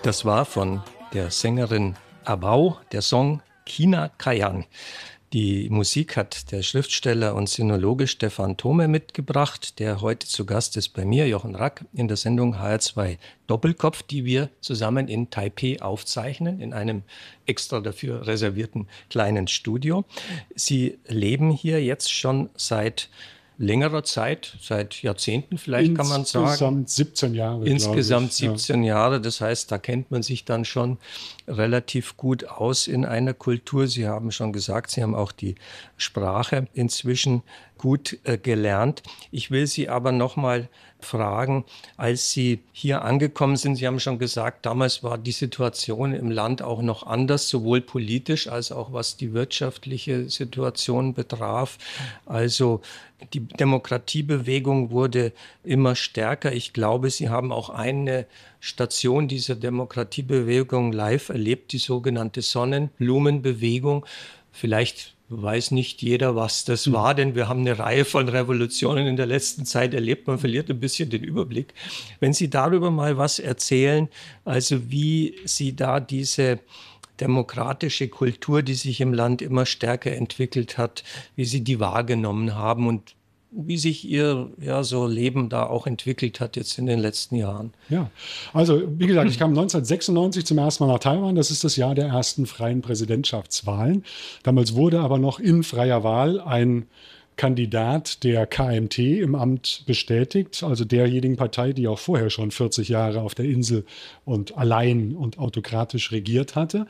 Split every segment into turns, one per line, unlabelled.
Das war von der Sängerin Abau der Song Kina Kayan. Die Musik hat der Schriftsteller und Sinologe Stefan Thome mitgebracht, der heute zu Gast ist bei mir, Jochen Rack, in der Sendung HR2 Doppelkopf, die wir zusammen in Taipeh aufzeichnen, in einem extra dafür reservierten kleinen Studio. Sie leben hier jetzt schon seit längerer Zeit, seit Jahrzehnten vielleicht, kann man sagen.
Insgesamt 17 Jahre,
Insgesamt
glaube ich.
17 Jahre, das heißt, da kennt man sich dann schon relativ gut aus in einer Kultur. Sie haben schon gesagt, Sie haben auch die Sprache inzwischen gut gelernt. Ich will Sie aber noch mal fragen, als Sie hier angekommen sind, Sie haben schon gesagt, damals war die Situation im Land auch noch anders, sowohl politisch als auch was die wirtschaftliche Situation betraf. Also die Demokratiebewegung wurde immer stärker. Ich glaube, Sie haben auch eine Station dieser Demokratiebewegung live erlebt, die sogenannte Sonnenblumenbewegung. Vielleicht weiß nicht jeder, was das war, denn wir haben eine Reihe von Revolutionen in der letzten Zeit erlebt. Man verliert ein bisschen den Überblick. Wenn Sie darüber mal was erzählen, also wie Sie da diese demokratische Kultur, die sich im Land immer stärker entwickelt hat, wie Sie die wahrgenommen haben und wie sich Ihr so Leben da auch entwickelt hat jetzt in den letzten Jahren.
Ja, also wie gesagt, ich kam 1996 zum ersten Mal nach Taiwan. Das ist das Jahr der ersten freien Präsidentschaftswahlen. Damals wurde aber noch in freier Wahl ein Kandidat der KMT im Amt bestätigt, also derjenigen Partei, die auch vorher schon 40 Jahre auf der Insel und allein und autokratisch regiert hatte.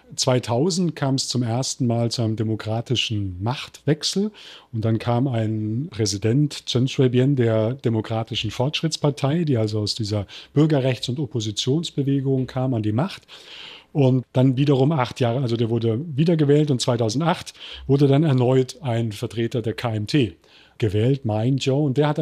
2000 kam es zum ersten Mal zu einem demokratischen Machtwechsel und dann kam ein Präsident, Chen Shui-bian, der Demokratischen Fortschrittspartei, die also aus dieser Bürgerrechts- und Oppositionsbewegung kam, an die Macht. Und dann wiederum 8 Jahre, also der wurde wiedergewählt und 2008 wurde dann erneut ein Vertreter der KMT gewählt, Ma Ying-jeou, und der hat